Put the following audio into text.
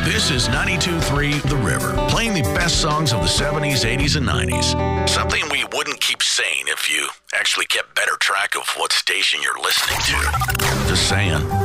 This is 92.3 The River, playing the best songs of the 70s, 80s, and 90s. Something we wouldn't keep saying if you actually kept better track of what station you're listening to. Just saying.